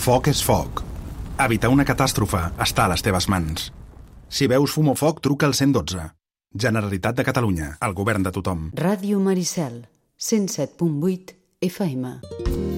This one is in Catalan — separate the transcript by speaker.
Speaker 1: Foc és foc. Evitar una catàstrofe està a les teves mans. Si veus fum o foc, truca al 112. Generalitat de Catalunya, el govern de tothom.
Speaker 2: Ràdio Maricel, 107.8 FM.